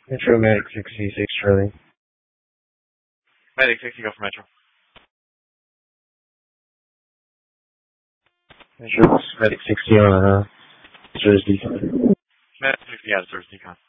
Metro Medic 66, Charlie. Medic 60, go for Metro. Metro Medic 60 on, Service Decon. Medic 60 out of Service Decon.